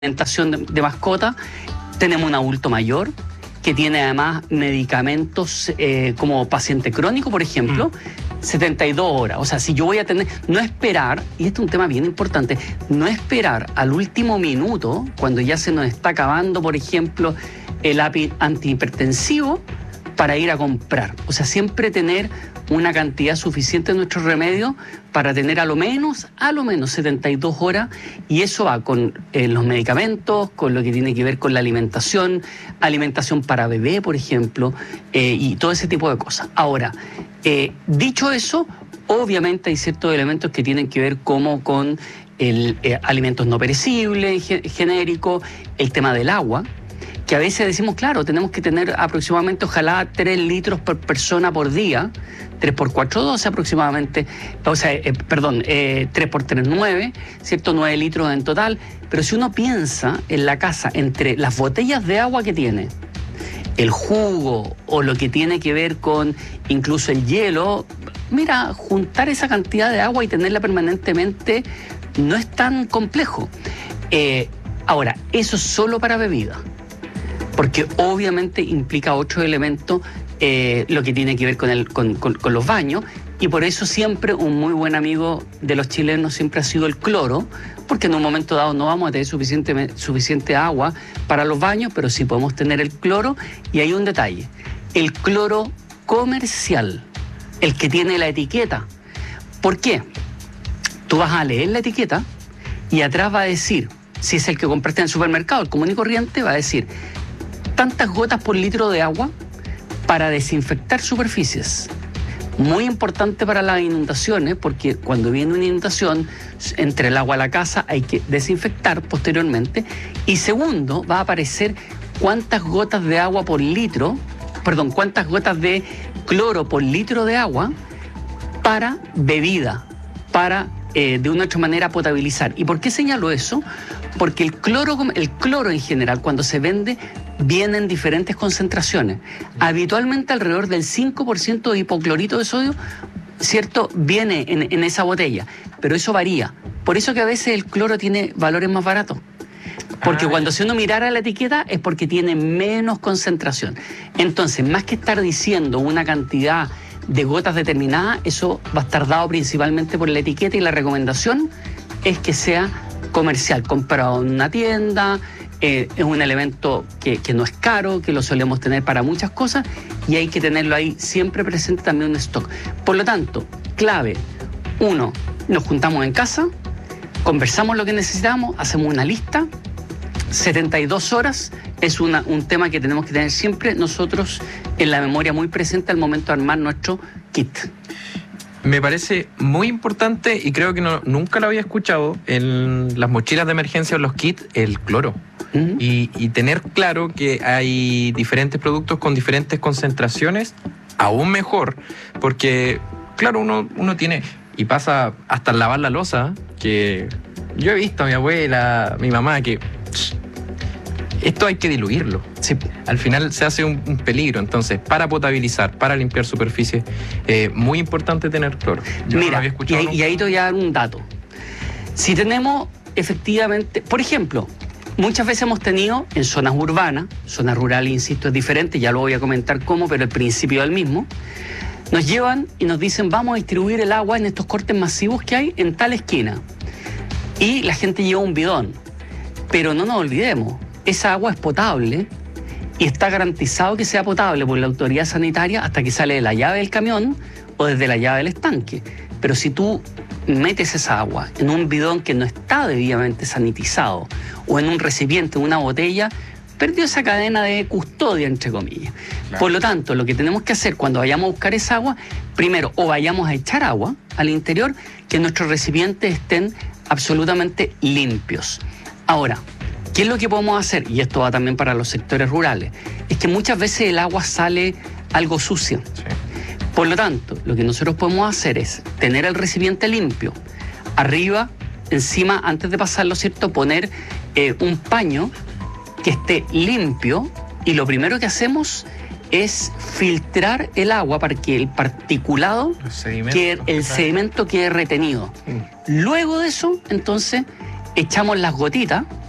alimentación de mascota, tenemos un adulto mayor que tiene además medicamentos como paciente crónico, por ejemplo, 72 horas. O sea, si yo voy a tener, no esperar, y este es un tema bien importante, no esperar al último minuto, cuando ya se nos está acabando, por ejemplo, el antihipertensivo, para ir a comprar. O sea, siempre tener una cantidad suficiente de nuestros remedios para tener a lo menos 72 horas, y eso va con los medicamentos, con lo que tiene que ver con la alimentación para bebé, por ejemplo, y todo ese tipo de cosas. Ahora, dicho eso, obviamente hay ciertos elementos que tienen que ver como con alimentos no perecibles, genéricos, el tema del agua, que a veces decimos, claro, tenemos que tener aproximadamente, ojalá, 3 litros por persona por día, 3 por 4, 12 aproximadamente, o sea, 3 por 3, 9, ¿cierto? 9 litros en total. Pero si uno piensa en la casa, entre las botellas de agua que tiene, el jugo o lo que tiene que ver con incluso el hielo, mira, juntar esa cantidad de agua y tenerla permanentemente no es tan complejo. Ahora, eso es solo para bebida, porque obviamente implica otro elemento, lo que tiene que ver con los baños, y por eso siempre un muy buen amigo de los chilenos siempre ha sido el cloro, porque en un momento dado no vamos a tener suficiente agua para los baños, pero sí podemos tener el cloro. Y hay un detalle: el cloro comercial, el que tiene la etiqueta. ¿Por qué? Tú vas a leer la etiqueta y atrás va a decir, si es el que compraste en el supermercado, el común y corriente, va a decir tantas gotas por litro de agua para desinfectar superficies. Muy importante para las inundaciones, porque cuando viene una inundación, entre el agua a la casa hay que desinfectar posteriormente. Y segundo, va a aparecer cuántas gotas de agua por litro, cuántas gotas de cloro por litro de agua para bebida, para de una u otra manera potabilizar. ¿Y por qué señalo eso? Porque el cloro en general, cuando se vende, viene en diferentes concentraciones. Habitualmente alrededor del 5% de hipoclorito de sodio, ¿cierto?, viene en esa botella, pero eso varía. Por eso que a veces el cloro tiene valores más baratos. Porque cuando si uno mirara la etiqueta es porque tiene menos concentración. Entonces, más que estar diciendo una cantidad de gotas determinada, eso va a estar dado principalmente por la etiqueta, y la recomendación es que sea comercial, comprado en una tienda. Es un elemento que no es caro, que lo solemos tener para muchas cosas, y hay que tenerlo ahí siempre presente, también un stock. Por lo tanto, clave, 1, nos juntamos en casa, conversamos lo que necesitamos, hacemos una lista. 72 horas es un tema que tenemos que tener siempre nosotros en la memoria, muy presente al momento de armar nuestro kit. Me parece muy importante, y creo que nunca lo había escuchado, en las mochilas de emergencia o los kits, el cloro. Y tener claro que hay diferentes productos con diferentes concentraciones, aún mejor, porque claro, uno tiene, y pasa hasta al lavar la loza, que yo he visto a mi abuela, mi mamá, que esto hay que diluirlo. Sí. Al final se hace un peligro. Entonces, para potabilizar, para limpiar superficies, muy importante tener cloro. Mira, y ahí te voy a dar un dato. Si tenemos efectivamente, por ejemplo, muchas veces hemos tenido en zonas urbanas, zonas rurales, insisto, es diferente, ya lo voy a comentar cómo, pero el principio es el mismo. Nos llevan y nos dicen, vamos a distribuir el agua en estos cortes masivos que hay en tal esquina. Y la gente lleva un bidón. Pero no nos olvidemos, esa agua es potable y está garantizado que sea potable por la autoridad sanitaria hasta que sale de la llave del camión o desde la llave del estanque. Pero si tú metes esa agua en un bidón que no está debidamente sanitizado, o en un recipiente, una botella, perdió esa cadena de custodia, entre comillas. Claro. Por lo tanto, lo que tenemos que hacer cuando vayamos a buscar esa agua, primero, o vayamos a echar agua al interior, que nuestros recipientes estén absolutamente limpios. Ahora, ¿qué es lo que podemos hacer? Y esto va también para los sectores rurales. Es que muchas veces el agua sale algo sucia. Sí. Por lo tanto, lo que nosotros podemos hacer es tener el recipiente limpio. Arriba, encima, antes de pasarlo, ¿cierto?, poner un paño que esté limpio, y lo primero que hacemos es filtrar el agua para que el particulado, el sedimento quede retenido. Luego de eso, entonces, echamos las gotitas